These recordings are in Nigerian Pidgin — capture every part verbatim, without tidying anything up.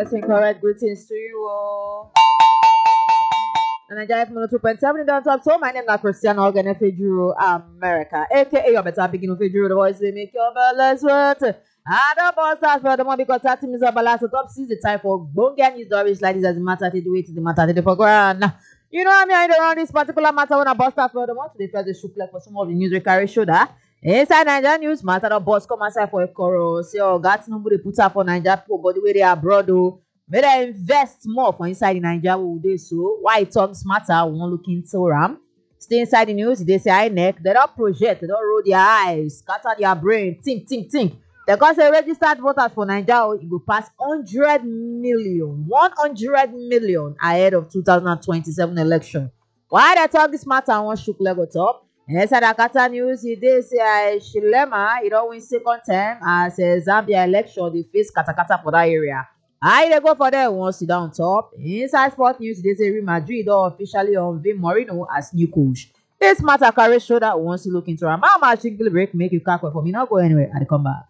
Pressing correct greetings to you all. And I jive two point seven down top. So my name is Cristiano Ogene Fejuru America, aka your better beginning Fejuru, the voice they make your balance worth. I don't boss that for the one because that team is a balance top six the time for Bonga news stories like this as matter to do it to the matter to the program. You know what I mean? I don't know this particular matter when I bust that for the one to the first shoot like for some of the news we carry shoulder. Inside Nigeria news, matter of boss come aside for a chorus. Say, oh, got nobody put up for Nigeria people, but the way they are abroad, oh, may they invest more for inside in Nigeria. Will they so? Why it talks matter? We won't look into Ram. Stay inside the news. They say I neck. They don't project. They don't roll their eyes. Scatter their brain. Think, think, think. They got say registered voters for Nigeria. It will pass hundred million, one hundred million ahead of two thousand twenty-seven election. Why they talk this matter? I want shook Lego top. And inside Akata news, he did say uh, Shilema, he don't win second term as uh, Zambia election, they face katakata for that area. I they go for that one sit down top. Inside Sport News, they say Real Madrid don't officially unveil Mourinho as new coach. This matter carry show that wants to look into a mama jingle break, make you cack for me. Not go anywhere. I come back.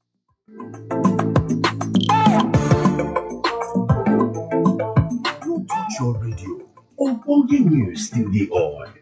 You touch your radio. Ogbonge news still the on.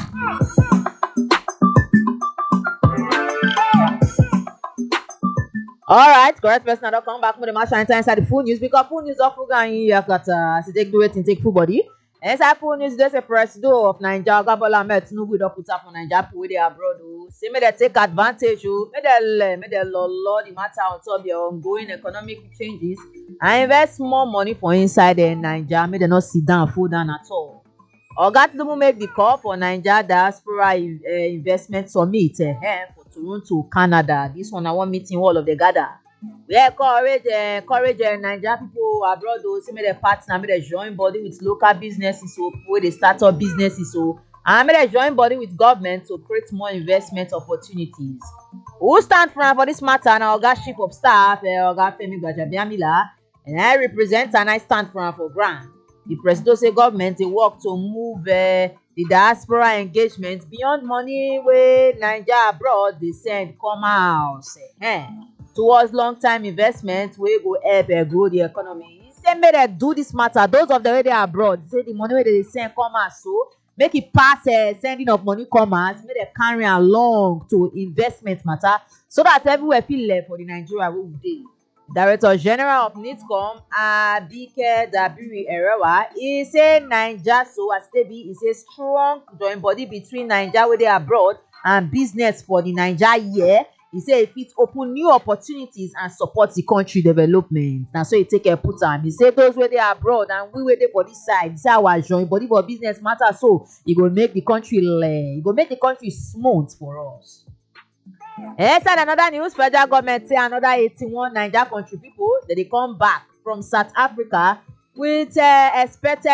Alright, correct person. I don't come back with the match and inside the full news because full news of Fuga and you got uh, to take do it and take full body. And inside full news, there's a president of Nigeria, Gabola Met, no good up put up on Nigeria, people with their abroad. Say, may they take advantage, oh, may they may they law the matter on top of the ongoing economic changes and invest more money for inside the Nigeria. May they not sit down, fool down at all. Oga Tinubu make the call for Nigeria Diaspora uh, Investment Summit uh, for Toronto, Canada. This one I want meeting all of the gather. We encourage, uh, encourage uh, Nigeria people abroad to see me the partner, me the join body with local businesses, so where they start up businesses, so and me the join body with government to create more investment opportunities. Who stand for for this matter? Now Oga Chief of Staff, uh, Oga Femi Gbajabiamila, and I represent and I stand for for grant. The president say government they work to move uh, the diaspora engagement beyond money where Nigeria abroad they send come house eh, towards long-time investment wey go help uh, grow the economy. He say make they do this matter. Those of the way they abroad say the money wey they send come house so make it pass uh, sending of money come house make they carry along to investment matter so that everywhere feel left for the Nigeria wey we dey. Director General of NITCOM, Abike Dabiri Erewa, he say Naija so as they be, he say strong joint body between Naija wey dey abroad and business for the Naija year. He say if it open new opportunities and support the country development. Na so he take a put am. He say those wey dey abroad and we wey dey for this side, he say our joint body for business matter so e go make the country e go make the country smooth for us. Inside another news, federal government say another eighty-one Nigeria country people that they come back from South Africa with uh, expected